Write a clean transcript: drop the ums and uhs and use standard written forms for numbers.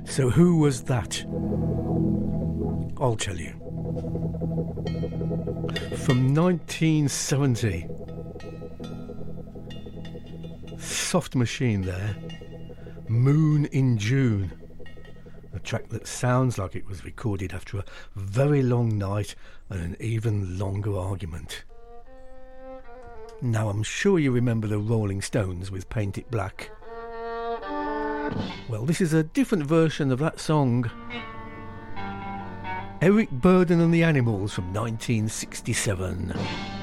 So who was that? I'll tell you. From 1970. Soft Machine there. Moon in June. A track that sounds like it was recorded after a very long night and an even longer argument. Now I'm sure you remember the Rolling Stones with Paint It Black. Well, this is a different version of that song. Eric Burdon and the Animals from 1967.